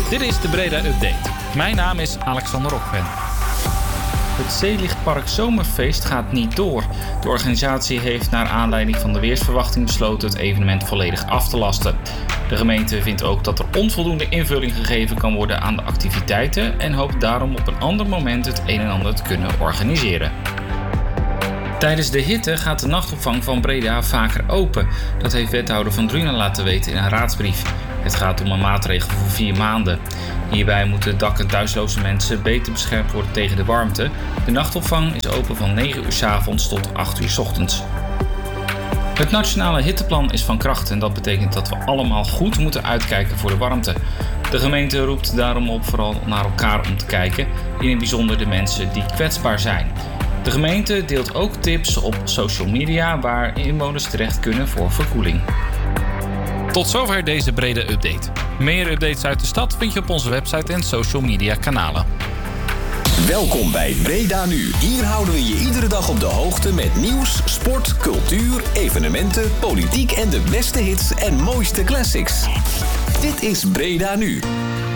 Dit is de Breda Update. Mijn naam is Alexander Rokven. Het Zeelichtpark Zomerfeest gaat niet door. De organisatie heeft naar aanleiding van de weersverwachting besloten het evenement volledig af te lasten. De gemeente vindt ook dat er onvoldoende invulling gegeven kan worden aan de activiteiten en hoopt daarom op een ander moment het een en ander te kunnen organiseren. Tijdens de hitte gaat de nachtopvang van Breda vaker open. Dat heeft wethouder Van Drunen laten weten in een raadsbrief. Het gaat om een maatregel voor 4 maanden. Hierbij moeten dak- en thuisloze mensen beter beschermd worden tegen de warmte. De nachtopvang is open van 9 uur 's avonds tot 8 uur 's ochtends. Het nationale hitteplan is van kracht en dat betekent dat we allemaal goed moeten uitkijken voor de warmte. De gemeente roept daarom op vooral naar elkaar om te kijken, in het bijzonder de mensen die kwetsbaar zijn. De gemeente deelt ook tips op social media waar inwoners terecht kunnen voor verkoeling. Tot zover deze Breda Update. Meer updates uit de stad vind je op onze website en social media kanalen. Welkom bij Breda Nu. Hier houden we je iedere dag op de hoogte met nieuws, sport, cultuur, evenementen, politiek en de beste hits en mooiste classics. Dit is Breda Nu.